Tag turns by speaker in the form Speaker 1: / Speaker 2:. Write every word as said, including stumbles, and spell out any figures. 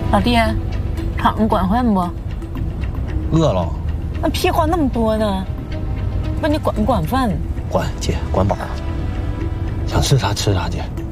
Speaker 1: 老弟，厂子管饭不？
Speaker 2: 饿了。
Speaker 1: 那屁话那么多呢？问你管不管饭？
Speaker 2: 管姐管饱了，想吃啥吃啥姐。